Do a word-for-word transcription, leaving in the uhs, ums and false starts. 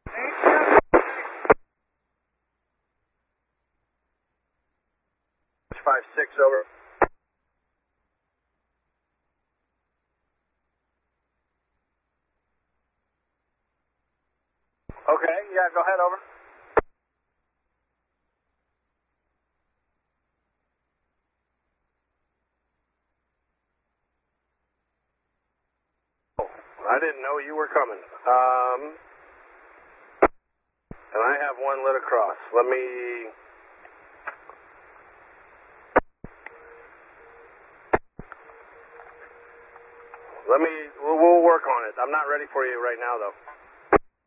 Five six over. Okay, yeah, go ahead, over. I didn't know you were coming. Um, and I have one lit across. Let me... Let me... We'll, we'll work on it. I'm not ready for you right now, though.